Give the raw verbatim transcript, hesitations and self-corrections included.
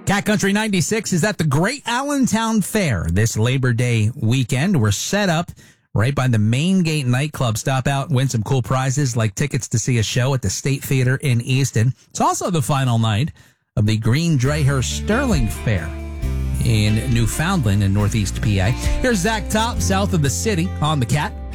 Cat Country ninety-six is at the Great Allentown Fair this Labor Day weekend. We're set up right by the Main Gate nightclub. Stop out and win some cool prizes like tickets to see a show at the State Theater in Easton. It's also the final night of the Green Drayhurst Sterling Fair in Newfoundland in Northeast P A. Here's Zach Top, south of the city on the Cat.